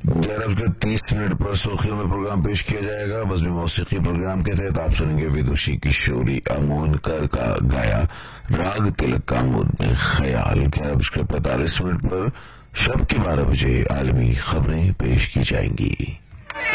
11:30 पर सुर्खियों में प्रोग्राम पेश किया जाएगा। बज़्म मौसीकी प्रोग्राम के तहत आप सुनेंगे विदुषी किशोरी अमोनकर का गाया राग तिलक का मूड में ख्याल। 11:45 पर शब के 12 बजे आलमी खबरें पेश की जाएंगी।